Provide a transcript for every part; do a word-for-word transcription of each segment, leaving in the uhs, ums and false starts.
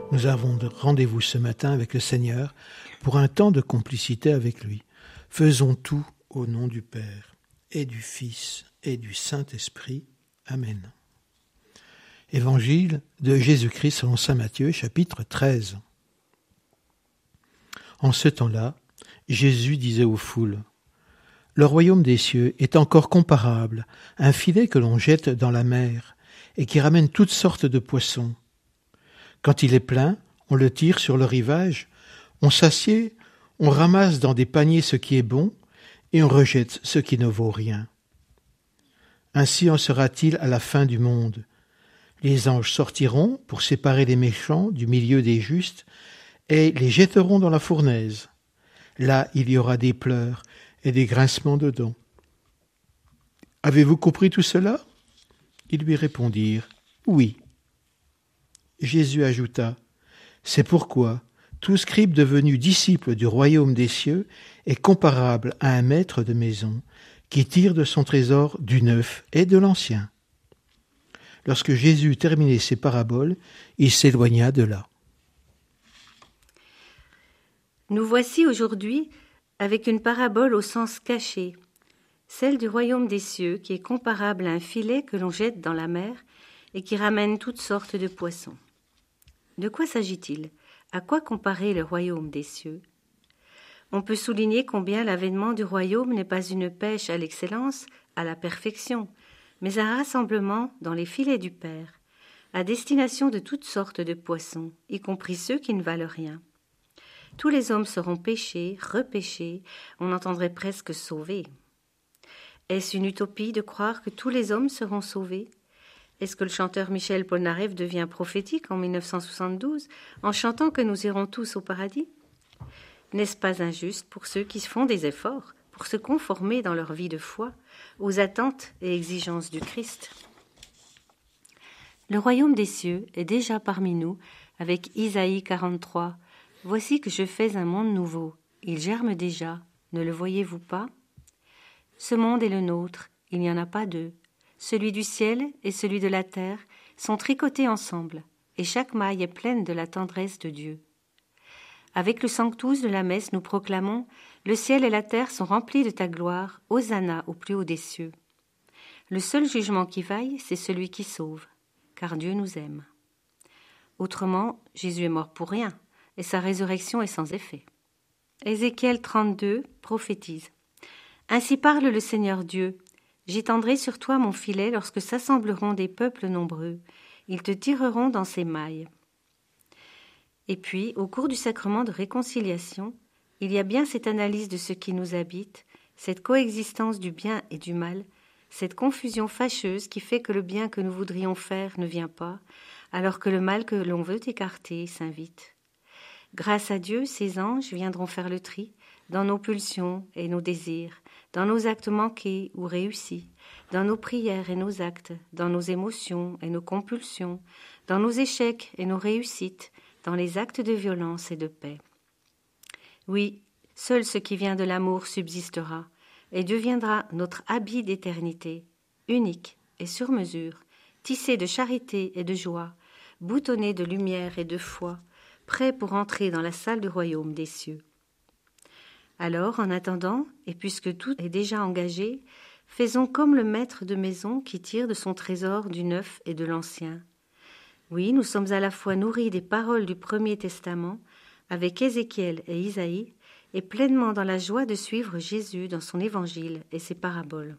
Nous avons rendez-vous ce matin avec le Seigneur pour un temps de complicité avec lui. Faisons tout au nom du Père et du Fils et du Saint-Esprit. Amen. Évangile de Jésus-Christ selon saint Matthieu, chapitre treize. En ce temps-là, Jésus disait aux foules : « Le royaume des cieux est encore comparable à un filet que l'on jette dans la mer et qui ramène toutes sortes de poissons. Quand il est plein, on le tire sur le rivage, on s'assied, on ramasse dans des paniers ce qui est bon et on rejette ce qui ne vaut rien. Ainsi en sera-t-il à la fin du monde. Les anges sortiront pour séparer les méchants du milieu des justes et les jetteront dans la fournaise. Là, il y aura des pleurs et des grincements de dents. Avez-vous compris tout cela ? Ils lui répondirent : Oui. Jésus ajouta : C'est pourquoi tout scribe devenu disciple du royaume des cieux est comparable à un maître de maison qui tire de son trésor du neuf et de l'ancien. Lorsque Jésus terminait ses paraboles, il s'éloigna de là. Nous voici aujourd'hui avec une parabole au sens caché, celle du royaume des cieux qui est comparable à un filet que l'on jette dans la mer et qui ramène toutes sortes de poissons. De quoi s'agit-il ? À quoi comparer le royaume des cieux ? On peut souligner combien l'avènement du royaume n'est pas une pêche à l'excellence, à la perfection, mais un rassemblement dans les filets du Père, à destination de toutes sortes de poissons, y compris ceux qui ne valent rien. Tous les hommes seront pêchés, repêchés, on entendrait presque sauvés. Est-ce une utopie de croire que tous les hommes seront sauvés ? Est-ce que le chanteur Michel Polnareff devient prophétique en dix-neuf cent soixante-douze en chantant que nous irons tous au paradis ? N'est-ce pas injuste pour ceux qui font des efforts pour se conformer dans leur vie de foi aux attentes et exigences du Christ ? Le royaume des cieux est déjà parmi nous avec Isaïe quarante-trois. « Voici que je fais un monde nouveau, il germe déjà, ne le voyez-vous pas ? Ce monde est le nôtre, il n'y en a pas deux. Celui du ciel et celui de la terre sont tricotés ensemble, et chaque maille est pleine de la tendresse de Dieu. Avec le sanctus de la messe, nous proclamons « Le ciel et la terre sont remplis de ta gloire, Hosanna au plus haut des cieux. » Le seul jugement qui vaille, c'est celui qui sauve, car Dieu nous aime. Autrement, Jésus est mort pour rien, et sa résurrection est sans effet. Ézéchiel trente-deux prophétise. « Ainsi parle le Seigneur Dieu. J'étendrai sur toi mon filet lorsque s'assembleront des peuples nombreux. Ils te tireront dans ses mailles. » Et puis, au cours du sacrement de réconciliation, il y a bien cette analyse de ce qui nous habite, cette coexistence du bien et du mal, cette confusion fâcheuse qui fait que le bien que nous voudrions faire ne vient pas, alors que le mal que l'on veut écarter s'invite. Grâce à Dieu, ces anges viendront faire le tri dans nos pulsions et nos désirs, dans nos actes manqués ou réussis, dans nos prières et nos actes, dans nos émotions et nos compulsions, dans nos échecs et nos réussites, dans les actes de violence et de paix. Oui, seul ce qui vient de l'amour subsistera et deviendra notre habit d'éternité, unique et sur mesure, tissé de charité et de joie, boutonné de lumière et de foi, prêt pour entrer dans la salle du royaume des cieux. Alors, en attendant, et puisque tout est déjà engagé, faisons comme le maître de maison qui tire de son trésor du neuf et de l'ancien. Oui, nous sommes à la fois nourris des paroles du Premier Testament, avec Ézéchiel et Isaïe, et pleinement dans la joie de suivre Jésus dans son évangile et ses paraboles.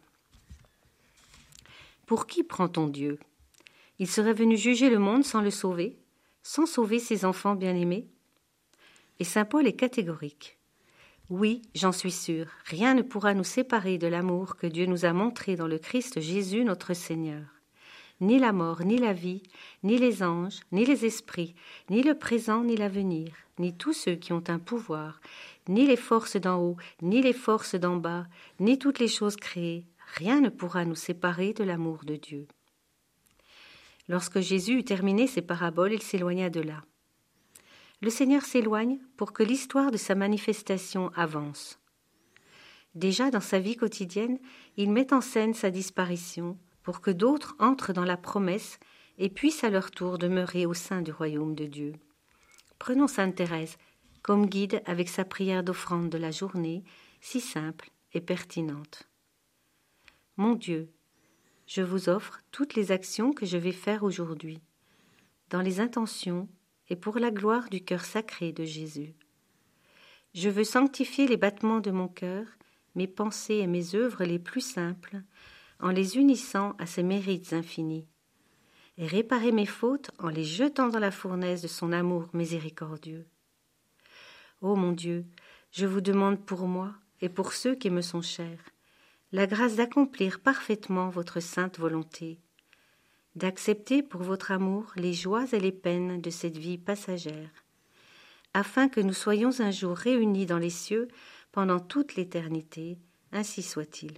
Pour qui prend-on Dieu ? Il serait venu juger le monde sans le sauver, sans sauver ses enfants bien-aimés ? Et saint Paul est catégorique. Oui, j'en suis sûr, rien ne pourra nous séparer de l'amour que Dieu nous a montré dans le Christ Jésus notre Seigneur. Ni la mort, ni la vie, ni les anges, ni les esprits, ni le présent, ni l'avenir, ni tous ceux qui ont un pouvoir, ni les forces d'en haut, ni les forces d'en bas, ni toutes les choses créées, rien ne pourra nous séparer de l'amour de Dieu. Lorsque Jésus eut terminé ses paraboles, il s'éloigna de là. Le Seigneur s'éloigne pour que l'histoire de sa manifestation avance. Déjà dans sa vie quotidienne, il met en scène sa disparition pour que d'autres entrent dans la promesse et puissent à leur tour demeurer au sein du royaume de Dieu. Prenons Sainte Thérèse comme guide avec sa prière d'offrande de la journée, si simple et pertinente. Mon Dieu, je vous offre toutes les actions que je vais faire aujourd'hui, dans les intentions et pour la gloire du cœur sacré de Jésus. Je veux sanctifier les battements de mon cœur, mes pensées et mes œuvres les plus simples, en les unissant à ses mérites infinis, et réparer mes fautes en les jetant dans la fournaise de son amour miséricordieux. Ô mon Dieu, je vous demande pour moi et pour ceux qui me sont chers, la grâce d'accomplir parfaitement votre sainte volonté, d'accepter pour votre amour les joies et les peines de cette vie passagère, afin que nous soyons un jour réunis dans les cieux pendant toute l'éternité, ainsi soit-il.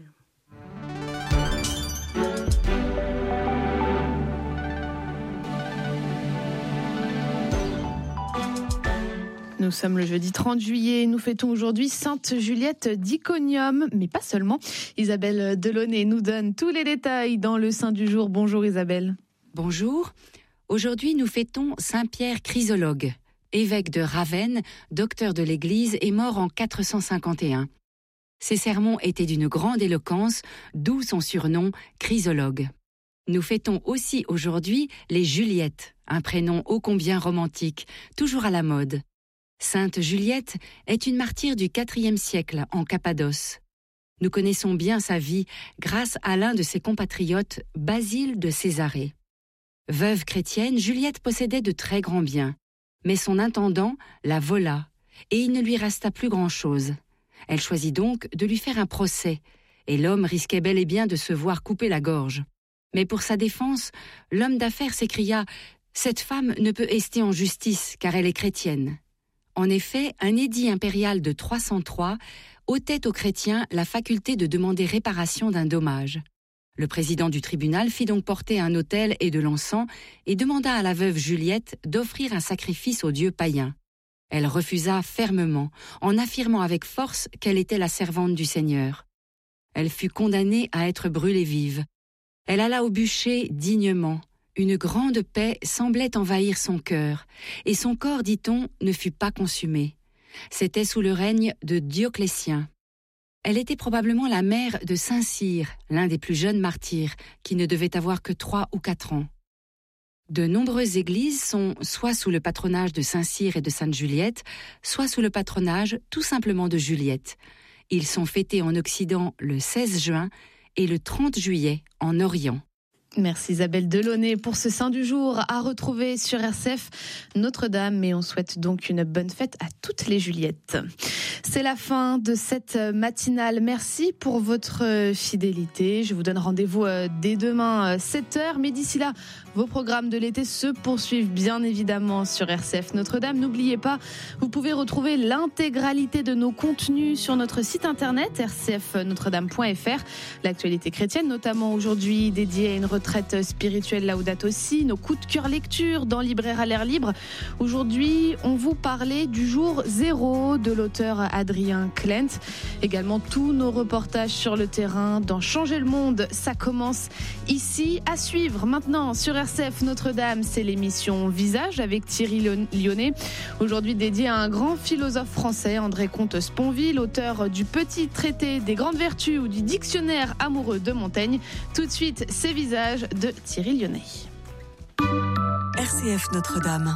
Nous sommes le jeudi trente juillet, nous fêtons aujourd'hui Sainte Juliette d'Iconium, mais pas seulement. Isabelle Delaunay nous donne tous les détails dans le Saint du jour. Bonjour Isabelle. Bonjour. Aujourd'hui, nous fêtons Saint Pierre Chrysologue, évêque de Ravenne, docteur de l'Église et mort en quatre cent cinquante et un. Ses sermons étaient d'une grande éloquence, d'où son surnom Chrysologue. Nous fêtons aussi aujourd'hui les Juliettes, un prénom ô combien romantique, toujours à la mode. Sainte Juliette est une martyre du quatrième siècle en Cappadoce. Nous connaissons bien sa vie grâce à l'un de ses compatriotes, Basile de Césarée. Veuve chrétienne, Juliette possédait de très grands biens, mais son intendant la vola et il ne lui resta plus grand-chose. Elle choisit donc de lui faire un procès et l'homme risquait bel et bien de se voir couper la gorge. Mais pour sa défense, l'homme d'affaires s'écria « Cette femme ne peut ester en justice car elle est chrétienne ». En effet, un édit impérial de trois cent trois ôtait aux chrétiens la faculté de demander réparation d'un dommage. Le président du tribunal fit donc porter un autel et de l'encens et demanda à la veuve Juliette d'offrir un sacrifice aux dieux païens. Elle refusa fermement, en affirmant avec force qu'elle était la servante du Seigneur. Elle fut condamnée à être brûlée vive. Elle alla au bûcher dignement. Une grande paix semblait envahir son cœur, et son corps, dit-on, ne fut pas consumé. C'était sous le règne de Dioclétien. Elle était probablement la mère de Saint Cyr, l'un des plus jeunes martyrs, qui ne devait avoir que trois ou quatre ans. De nombreuses églises sont soit sous le patronage de Saint Cyr et de Sainte Juliette, soit sous le patronage tout simplement de Juliette. Ils sont fêtés en Occident le seize juin et le trente juillet en Orient. Merci Isabelle Delaunay pour ce Saint du jour à retrouver sur R C F Notre-Dame et on souhaite donc une bonne fête à toutes les Juliettes. C'est la fin de cette matinale. Merci pour votre fidélité. Je vous donne rendez-vous dès demain sept heures. Mais d'ici là, vos programmes de l'été se poursuivent bien évidemment sur R C F Notre-Dame. N'oubliez pas, vous pouvez retrouver l'intégralité de nos contenus sur notre site internet r c f notre dame point f r. L'actualité chrétienne, notamment aujourd'hui dédiée à une retraite spirituelle Laudato Si, nos coups de cœur lecture dans Libraire à l'air libre. Aujourd'hui, on vous parlait du jour zéro de l'auteur Adrien Klent. Également tous nos reportages sur le terrain dans Changer le monde, ça commence ici. À suivre maintenant sur R C F Notre-Dame, c'est l'émission Visage avec Thierry Lyonnais. Aujourd'hui dédiée à un grand philosophe français, André Comte-Sponville, auteur du Petit traité des grandes vertus ou du Dictionnaire amoureux de Montaigne. Tout de suite, c'est Visage de Thierry Lyonnais. R C F Notre-Dame.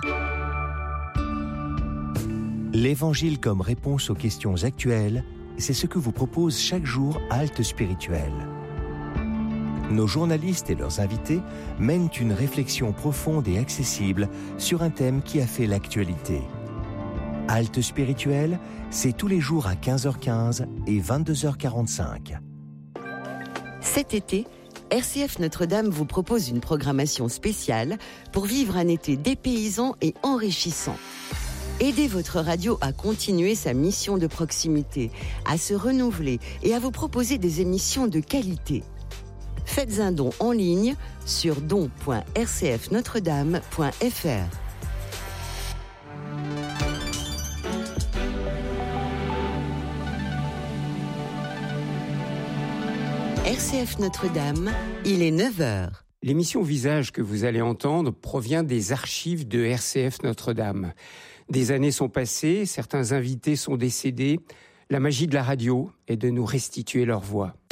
L'Évangile comme réponse aux questions actuelles, c'est ce que vous propose chaque jour Halte Spirituelle. Nos journalistes et leurs invités mènent une réflexion profonde et accessible sur un thème qui a fait l'actualité. Halte Spirituelle, c'est tous les jours à quinze heures quinze et vingt-deux heures quarante-cinq. Cet été, R C F Notre-Dame vous propose une programmation spéciale pour vivre un été dépaysant et enrichissant. Aidez votre radio à continuer sa mission de proximité, à se renouveler et à vous proposer des émissions de qualité. Faites un don en ligne sur don point r c f notre dame point f r. R C F Notre-Dame, il est neuf heures. L'émission Visage que vous allez entendre provient des archives de R C F Notre-Dame. Des années sont passées, certains invités sont décédés. La magie de la radio est de nous restituer leur voix.